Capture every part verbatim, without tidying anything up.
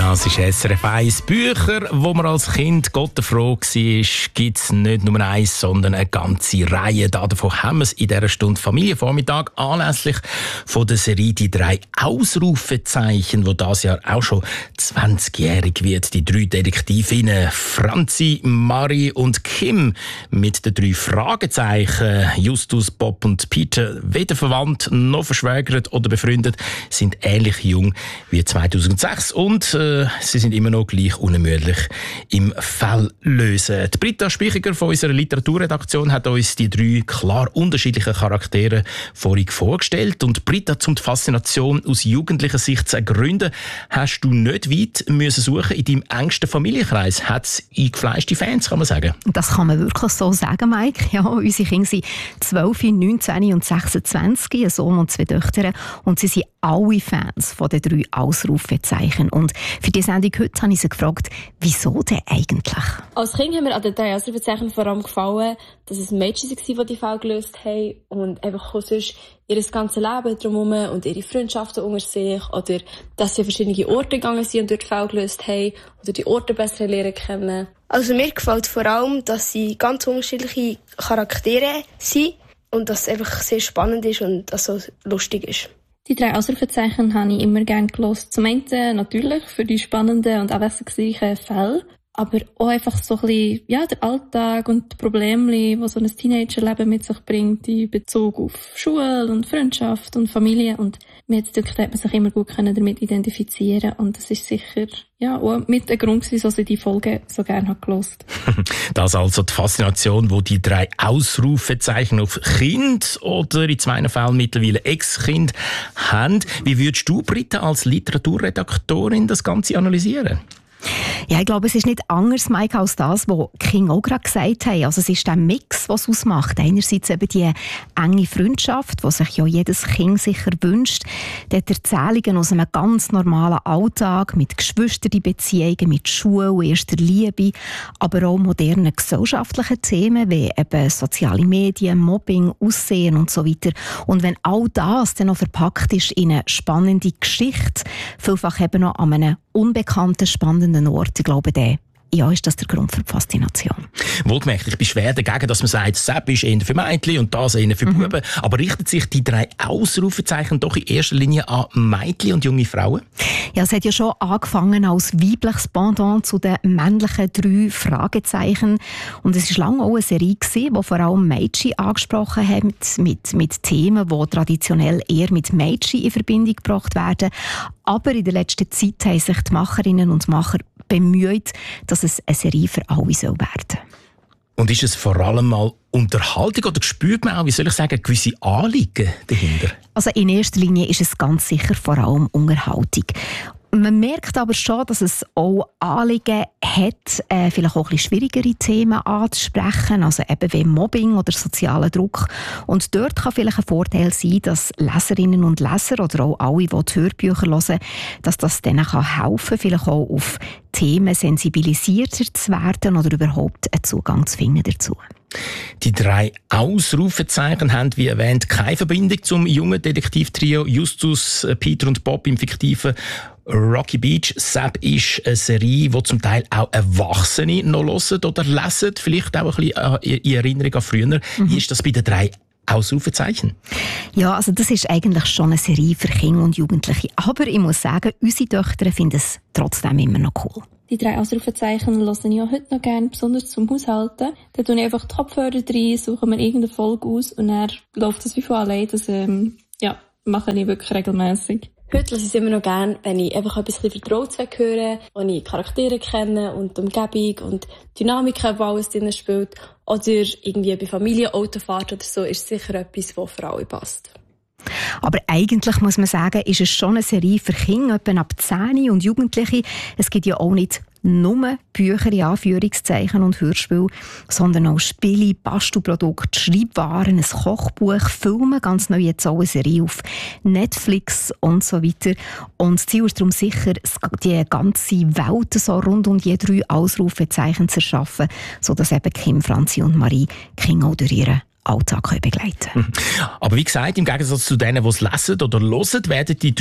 Das ist S R F eins. Bücher, wo man als Kind Gott froh war, gibt es nicht nur eins, sondern eine ganze Reihe. Davon haben wir es in dieser Stunde Familienvormittag anlässlich von der Serie «Die drei Ausrufezeichen», wo das Jahr auch schon zwanzigjährig wird. Die drei Detektivinnen Franzi, Marie und Kim mit den drei Fragezeichen. Justus, Bob und Peter, weder verwandt noch verschwägert oder befreundet, sind ähnlich jung wie zweitausendsechs und äh, sie sind immer noch gleich unermüdlich im Fall lösen. Die Britta Spichiger von unserer Literaturredaktion hat uns die drei klar unterschiedlichen Charaktere vorhin vorgestellt. Und Britta, um die Faszination aus jugendlicher Sicht zu ergründen, hast du nicht weit müssen suchen in deinem engsten Familienkreis. Hat es eingefleischte Fans, kann man sagen? Das kann man wirklich so sagen, Mike. Ja, unsere Kinder sind zwölf, neunzehn und sechsundzwanzig, ein Sohn und zwei Töchter. Und sie sind alle Fans von den drei Ausrufezeichen. Und für die Sendung heute habe ich sie gefragt, wieso denn eigentlich? Als Kind haben mir an den drei Ausrufezeichen vor allem gefallen, dass es Mädchen waren, die die Fälle gelöst haben und einfach sonst ihr ganzes Leben drumherum und ihre Freundschaften unter sich oder dass sie an verschiedene Orte gegangen sind und dort Fälle gelöst haben oder die Orte besser lernen kennen. Also mir gefällt vor allem, dass sie ganz unterschiedliche Charaktere sind und dass es einfach sehr spannend ist und dass es lustig ist. Die drei Ausrufezeichen habe ich immer gerne gehört. Zum einen natürlich für die spannenden und abwechslungsreichen Fälle, aber auch einfach so ein bisschen, ja, der Alltag und die Probleme, die so ein Teenagerleben mit sich bringt, in Bezug auf Schule und Freundschaft und Familie. Und mir hat es man sich immer gut damit identifizieren und das ist sicher ja, auch mit der Grund, wieso ich die Folge so gerne habe gehört. Das also die Faszination, wo die drei Ausrufezeichen auf Kind oder in zwei Fällen mittlerweile Ex-Kind haben. Wie würdest du, Britta, als Literaturredaktorin das Ganze analysieren? Ja, ich glaube, es ist nicht anders, Mike, als das, was King auch gerade gesagt haben. Also es ist der Mix, was es ausmacht. Einerseits eben die enge Freundschaft, die sich ja jedes Kind sicher wünscht. Dann die Erzählungen aus einem ganz normalen Alltag mit Geschwisterbeziehungen, mit Schule, erster Liebe, aber auch modernen gesellschaftlichen Themen wie eben soziale Medien, Mobbing, Aussehen und so weiter. Und wenn all das dann noch verpackt ist in eine spannende Geschichte, vielfach eben noch an einem unbekannten, spannenden Ort, ich glaube, der, ja, ist das der Grund für die Faszination. Wohlgemerkt, ich bin schwer dagegen, dass man sagt, Sepp ist eher für Mädchen und das eher für mhm. Buben. Aber richten sich die drei Ausrufezeichen doch in erster Linie an Mädchen und junge Frauen? Ja, es hat ja schon angefangen als weibliches Pendant zu den männlichen drei Fragezeichen. Und es war lange auch eine Serie, die vor allem Mädchen angesprochen hat, mit, mit, mit Themen, die traditionell eher mit Mädchen in Verbindung gebracht werden. Aber in der letzten Zeit haben sich die Macherinnen und Macher bemüht, dass es eine Serie für alle soll werden. Und ist es vor allem mal Unterhaltung oder spürt man auch, wie soll ich sagen, gewisse Anliegen dahinter? Also in erster Linie ist es ganz sicher vor allem Unterhaltung. Man merkt aber schon, dass es auch Anliegen hat, äh, vielleicht auch ein bisschen schwierigere Themen anzusprechen, also eben wie Mobbing oder sozialer Druck. Und dort kann vielleicht ein Vorteil sein, dass Leserinnen und Leser oder auch alle, die die Hörbücher hören, dass das denen kann helfen, vielleicht auch auf Themen sensibilisierter zu werden oder überhaupt einen Zugang zu finden dazu. Die drei Ausrufezeichen haben, wie erwähnt, keine Verbindung zum jungen Detektivtrio Justus, Peter und Bob im fiktiven Rocky Beach. Sepp ist eine Serie, die zum Teil auch Erwachsene noch hören oder lesen, vielleicht auch ein bisschen in Erinnerung an früher. Mhm. Wie ist das bei den drei Ausrufezeichen? Ja, also das ist eigentlich schon eine Serie für Kinder und Jugendliche. Aber ich muss sagen, unsere Töchter finden es trotzdem immer noch cool. Die drei Ausrufezeichen höre ich auch heute noch gerne, besonders zum Haushalten. Da tue ich einfach die Kopfhörer rein, suche mir irgendeine Folge aus und dann läuft das wie von allein. Das ähm, ja, mache ich wirklich regelmässig. Heute höre ich es immer noch gerne, wenn ich einfach ein bisschen Vertrautsein höre, wo ich Charaktere kenne und die Umgebung und die Dynamiken, die alles drin spielt. Oder irgendwie bei Familienautofahrt oder so ist sicher etwas, das für alle passt. Aber eigentlich muss man sagen, ist es schon eine Serie für Kinder, etwa ab zehn und Jugendliche. Es gibt ja auch nicht nur Bücher in Anführungszeichen und Hörspiele, sondern auch Spiele, Bastelprodukte, Schreibwaren, ein Kochbuch, Filme, ganz neu jetzt auch eine Serie auf Netflix und so weiter. Und das Ziel ist darum sicher, die ganze Welt so rund um die drei Ausrufezeichen zu erschaffen, sodass eben Kim, Franzi und Marie Kinder auch durch ihre Alltag begleiten können. Aber wie gesagt, im Gegensatz zu denen, die es lesen oder hören, werden die drei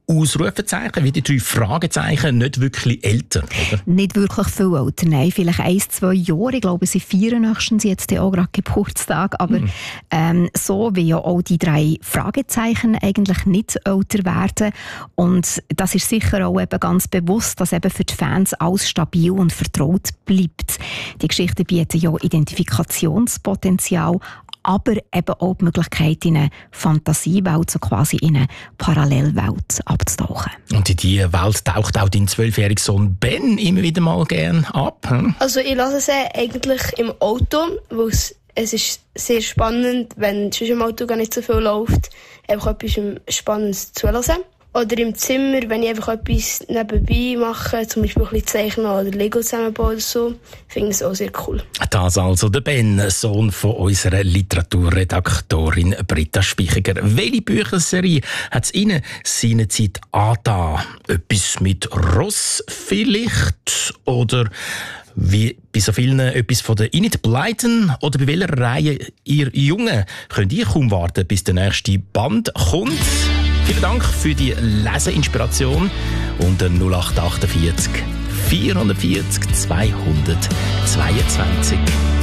Ausrufezeichen, wie die drei Fragezeichen, nicht wirklich älter, oder? Nicht wirklich viel älter, nein. Vielleicht ein, zwei Jahre. Ich glaube, sie feiern nächstens jetzt auch gerade Geburtstag. Aber mhm. ähm, so wie ja auch die drei Fragezeichen eigentlich nicht älter werden. Und das ist sicher auch eben ganz bewusst, dass eben für die Fans alles stabil und vertraut bleibt. Die Geschichten bieten ja Identifikationspotenzial, aber eben auch die Möglichkeit, in eine Fantasiewelt, so quasi in eine Parallelwelt abzutauchen. Und in diese Welt taucht auch dein zwölfjähriger Sohn Ben immer wieder mal gerne ab? Hm? Also ich lasse es eigentlich im Auto, weil es, es ist sehr spannend, wenn schon im Auto gar nicht so viel läuft, einfach etwas Spannendes zuhören. Oder im Zimmer, wenn ich einfach etwas nebenbei mache, zum Beispiel ein bisschen zeichnen oder Lego zusammenbauen oder so, finde ich es auch sehr cool. Das also der Ben, Sohn von unserer Literaturredaktorin Britta Spichiger. Welche Bücherserie hat es Ihnen seinerzeit angetan? Etwas mit Ross vielleicht? Oder wie bei so vielen etwas von der Enid Blyton? Oder bei welcher Reihe ihr Jungen könnt ihr kaum warten, bis der nächste Band kommt? Vielen Dank für die Leseinspiration unter null acht achtundvierzig vierhundertvierzig zweihundertzweiundzwanzig.